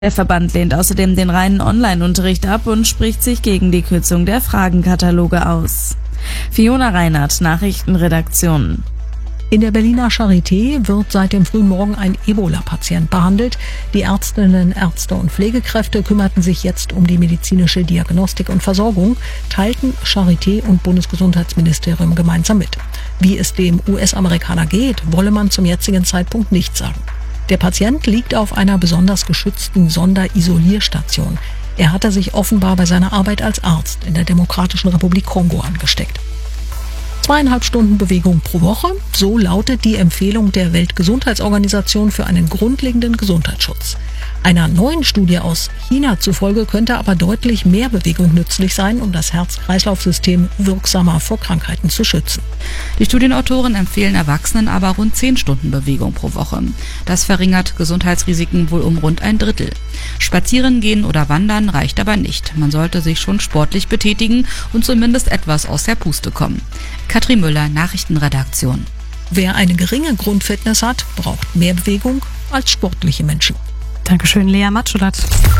Der Verband lehnt außerdem den reinen Online-Unterricht ab und spricht sich gegen die Kürzung der Fragenkataloge aus. Fiona Reinhardt, Nachrichtenredaktion. In der Berliner Charité wird seit dem frühen Morgen ein Ebola-Patient behandelt. Die Ärztinnen, Ärzte und Pflegekräfte kümmerten sich jetzt um die medizinische Diagnostik und Versorgung, teilten Charité und Bundesgesundheitsministerium gemeinsam mit. Wie es dem US-Amerikaner geht, wolle man zum jetzigen Zeitpunkt nicht sagen. Der Patient liegt auf einer besonders geschützten Sonderisolierstation. Er hatte sich offenbar bei seiner Arbeit als Arzt in der Demokratischen Republik Kongo angesteckt. 2,5 Stunden Bewegung pro Woche, so lautet die Empfehlung der Weltgesundheitsorganisation für einen grundlegenden Gesundheitsschutz. Einer neuen Studie aus China zufolge könnte aber deutlich mehr Bewegung nützlich sein, um das Herz-Kreislauf-System wirksamer vor Krankheiten zu schützen. Die Studienautoren empfehlen Erwachsenen aber rund 10 Stunden Bewegung pro Woche. Das verringert Gesundheitsrisiken wohl um rund 1/3. Spazieren gehen oder wandern reicht aber nicht. Man sollte sich schon sportlich betätigen und zumindest etwas aus der Puste kommen. Katrin Müller, Nachrichtenredaktion. Wer eine geringe Grundfitness hat, braucht mehr Bewegung als sportliche Menschen. Dankeschön, Lea Matschulat.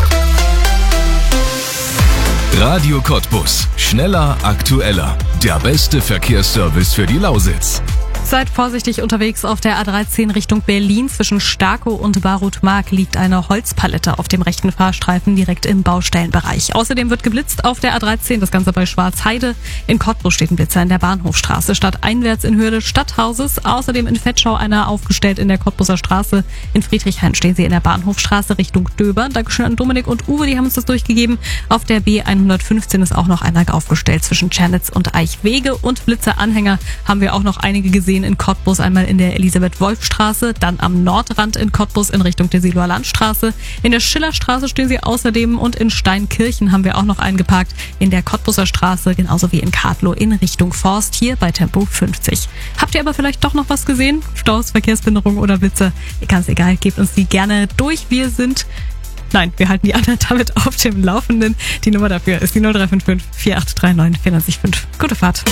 Radio Cottbus. Schneller, aktueller. Der beste Verkehrsservice für die Lausitz. Seid vorsichtig unterwegs auf der A13 Richtung Berlin. Zwischen Starkow und Barut-Mark liegt eine Holzpalette auf dem rechten Fahrstreifen direkt im Baustellenbereich. Außerdem wird geblitzt auf der A13, das Ganze bei Schwarzheide. In Cottbus steht ein Blitzer in der Bahnhofstraße, stadteinwärts in Höhe des Stadthauses. Außerdem in Vetschau einer aufgestellt in der Cottbuser Straße. In Friedrichshain stehen sie in der Bahnhofstraße Richtung Döbern. Dankeschön an Dominik und Uwe, die haben uns das durchgegeben. Auf der B115 ist auch noch einer aufgestellt zwischen Tschernitz und Eichwege. Und Blitzeranhänger haben wir auch noch einige gesehen in Cottbus, einmal in der Elisabeth-Wolf-Straße, dann am Nordrand in Cottbus in Richtung der Siloer Landstraße. In der Schillerstraße stehen sie außerdem und in Steinkirchen haben wir auch noch einen geparkt. In der Cottbuser Straße, genauso wie in Kadlow in Richtung Forst, hier bei Tempo 50. Habt ihr aber vielleicht doch noch was gesehen? Staus, Verkehrsbehinderung oder Blitze? Ganz egal, gebt uns die gerne durch. Wir halten die anderen damit auf dem Laufenden. Die Nummer dafür ist die 0355 4839 495. Gute Fahrt.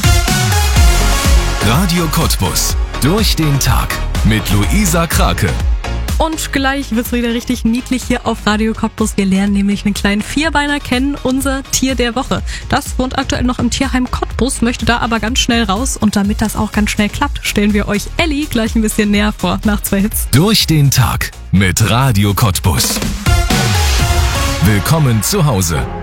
Radio Cottbus. Durch den Tag. Mit Luisa Krake. Und gleich wird's wieder richtig niedlich hier auf Radio Cottbus. Wir lernen nämlich einen kleinen Vierbeiner kennen, unser Tier der Woche. Das wohnt aktuell noch im Tierheim Cottbus, möchte da aber ganz schnell raus. Und damit das auch ganz schnell klappt, stellen wir euch Elli gleich ein bisschen näher vor, nach 2 Hits. Durch den Tag. Mit Radio Cottbus. Willkommen zu Hause.